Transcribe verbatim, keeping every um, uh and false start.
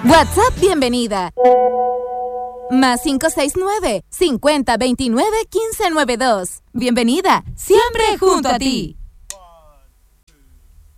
WhatsApp bienvenida. Más cinco seis nueve, cincuenta veintinueve, quince noventa y dos. Bienvenida, siempre junto a ti.